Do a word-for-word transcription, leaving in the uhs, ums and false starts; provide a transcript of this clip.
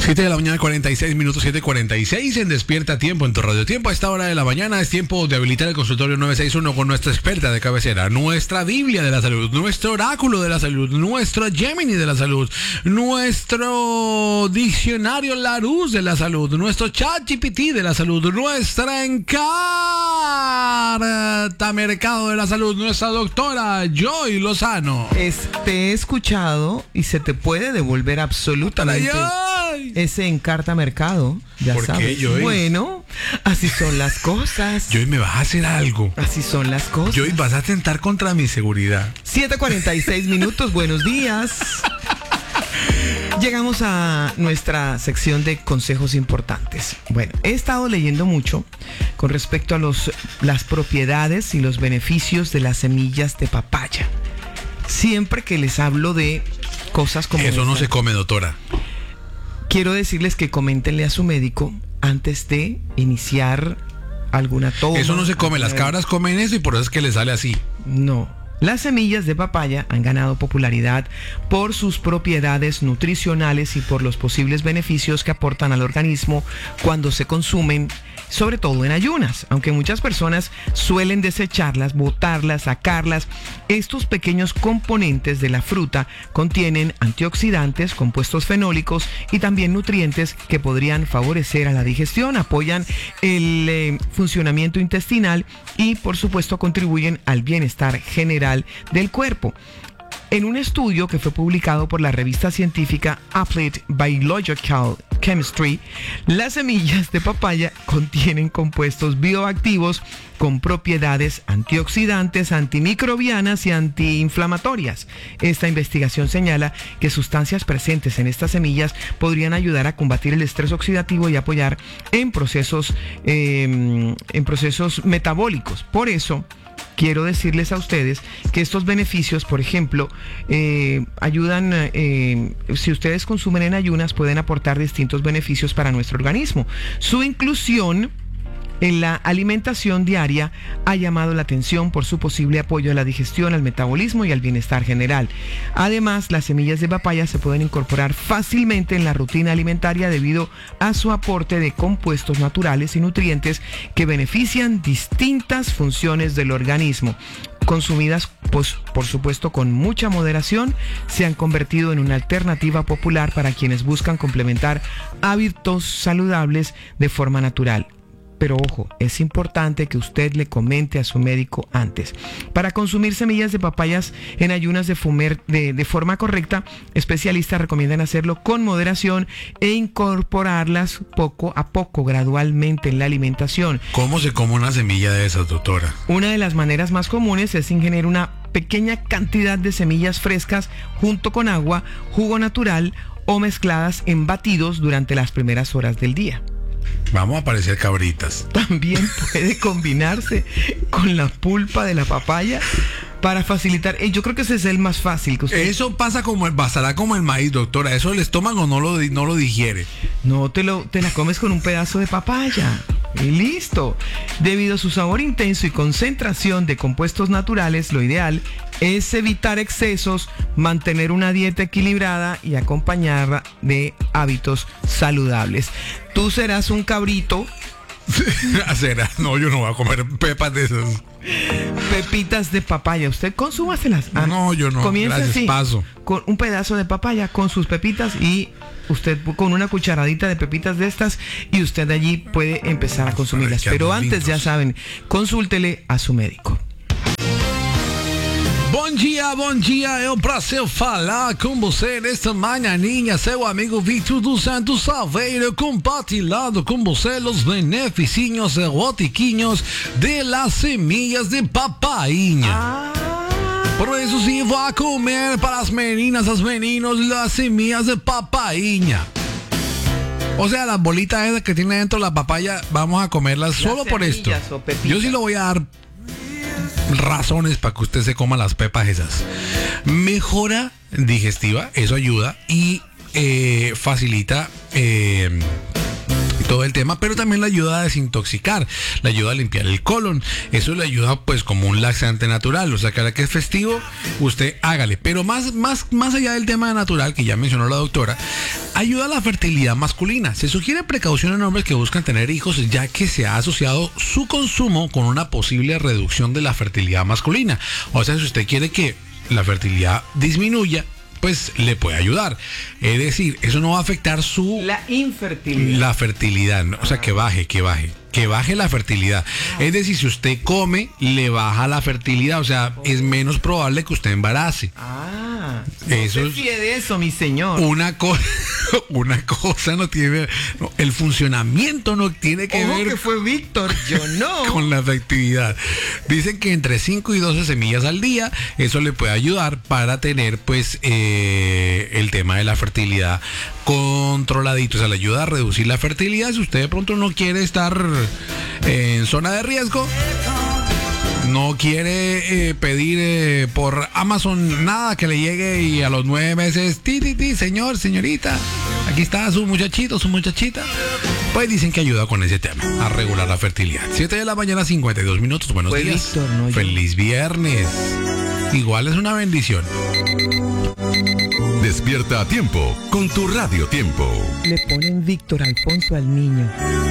siete de la mañana, cuarenta y seis minutos, siete cuarenta y seis en Despierta Tiempo, en tu Radio Tiempo. A esta hora de la mañana es tiempo de habilitar el consultorio nueve seis uno con nuestra experta de cabecera, nuestra Biblia de la salud, nuestro oráculo de la salud, nuestro Gemini de la salud, nuestro diccionario Larousse de la salud, nuestro ChatGPT de la salud, nuestra Encarta Mercado de la salud, nuestra doctora Joy Lozano. Es, te he escuchado y se te puede devolver absolutamente ese Encarta Mercado. Ya ¿Por sabes. qué, Joy? Bueno, así son las cosas. Joy, me vas a hacer algo. Así son las cosas. Joy, vas a atentar contra mi seguridad. siete cuarenta y seis minutos, buenos días. Llegamos a nuestra sección de consejos importantes. Bueno, he estado leyendo mucho con respecto a los, las propiedades y los beneficios de las semillas de papaya. Siempre que les hablo de cosas como Eso no esta, se come, doctora. quiero decirles que coméntenle a su médico antes de iniciar alguna toma. Eso no se come, las cabras comen eso y por eso es que le sale así. No. Las semillas de papaya han ganado popularidad por sus propiedades nutricionales y por los posibles beneficios que aportan al organismo cuando se consumen, sobre todo en ayunas. Aunque muchas personas suelen desecharlas, botarlas, sacarlas, estos pequeños componentes de la fruta contienen antioxidantes, compuestos fenólicos y también nutrientes que podrían favorecer a la digestión, apoyan el eh, funcionamiento intestinal y por supuesto contribuyen al bienestar general del cuerpo. En un estudio que fue publicado por la revista científica Applied Biological Chemistry, las semillas de papaya contienen compuestos bioactivos con propiedades antioxidantes, antimicrobianas y antiinflamatorias. Esta investigación señala que sustancias presentes en estas semillas podrían ayudar a combatir el estrés oxidativo y apoyar en procesos, eh, en procesos metabólicos. Por eso, quiero decirles a ustedes que estos beneficios, por ejemplo, eh, ayudan, eh, si ustedes consumen en ayunas, pueden aportar distintos beneficios para nuestro organismo. Su inclusión en la alimentación diaria ha llamado la atención por su posible apoyo a la digestión, al metabolismo y al bienestar general. Además, las semillas de papaya se pueden incorporar fácilmente en la rutina alimentaria debido a su aporte de compuestos naturales y nutrientes que benefician distintas funciones del organismo. Consumidas, pues, por supuesto, con mucha moderación, se han convertido en una alternativa popular para quienes buscan complementar hábitos saludables de forma natural. Pero ojo, es importante que usted le comente a su médico antes. Para consumir semillas de papayas en ayunas de, fumer, de, de forma correcta, especialistas recomiendan hacerlo con moderación e incorporarlas poco a poco, gradualmente en la alimentación. ¿Cómo se come una semilla de esas, doctora? Una de las maneras más comunes es ingerir una pequeña cantidad de semillas frescas junto con agua, jugo natural o mezcladas en batidos durante las primeras horas del día. Vamos a parecer cabritas. También puede combinarse con la pulpa de la papaya para facilitar. Yo creo que ese es el más fácil. Que usted... Eso pasa como el pasará como el maíz, doctora. Eso el estómago no lo, no lo digiere. No, te, lo, te la comes con un pedazo de papaya. Y listo. Debido a su sabor intenso y concentración de compuestos naturales, lo ideal es evitar excesos, mantener una dieta equilibrada y acompañarla de hábitos saludables. Tú serás un cabrito. ¿Será? No, yo no voy a comer pepas de esas. Pepitas de papaya. Usted consúmaselas. Ah, no, yo no. Comienza Gracias, así, paso. con un pedazo de papaya, con sus pepitas y usted con una cucharadita de pepitas de estas y usted allí puede empezar a consumirlas. Pero antes, ya saben, consúltele a su médico. Bom dia, bom dia, é um prazer falar com você nesta manhãinha, seu amigo Victor dos Santos Saveiro, compartilhando com você os beneficios erotiquinhos de las semillas de papainha. Ah. Por eso sí va a comer para las meninas, los meninos, las semillas de papainha. O sea, las bolitas esas que tiene dentro la papaya, vamos a comerlas las solo por esto. Yo sí lo voy a dar razones para que usted se coma las pepas esas. Mejora digestiva, eso ayuda y eh, facilita eh, todo el tema, pero también le ayuda a desintoxicar, le ayuda a limpiar el colon. Eso le ayuda pues como un laxante natural. O sea, que ahora que es festivo, usted hágale. Pero más, más, más allá del tema natural que ya mencionó la doctora, ayuda a la fertilidad masculina. Se sugiere precaución en hombres que buscan tener hijos, ya que se ha asociado su consumo con una posible reducción de la fertilidad masculina. O sea, si usted quiere que la fertilidad disminuya, pues le puede ayudar. Es decir, eso no va a afectar su... La infertilidad. La fertilidad, ¿no? O sea, que baje, que baje. Que baje la fertilidad. Es decir, si usted come, le baja la fertilidad. O sea, es menos probable que usted embarace. Ah, eso no es se fíe de eso, mi señor. Una cosa, una cosa no tiene, no, el funcionamiento no tiene que Ojo ver que fue Víctor, yo no. con la efectividad. Dicen que entre cinco y doce semillas al día, eso le puede ayudar para tener pues eh, el tema de la fertilidad controladito. O sea, le ayuda a reducir la fertilidad. Si usted de pronto no quiere estar en zona de riesgo, no quiere eh, pedir eh, por Amazon nada que le llegue y a los nueve meses, ti, ti, ti, señor, señorita, aquí está su muchachito, su muchachita, pues dicen que ayuda con ese tema, a regular la fertilidad. siete de la mañana, cincuenta y dos minutos, buenos Fue días. Víctor, no yo. Feliz viernes. Igual es una bendición. Despierta a tiempo con tu Radio Tiempo. Le ponen Víctor Alfonso al niño.